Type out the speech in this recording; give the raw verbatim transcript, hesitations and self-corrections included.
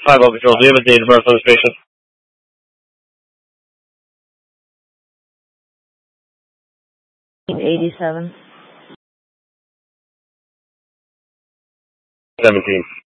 five oh Patrol, do you have a date of birth on this patient? eighty-seven. seventeen.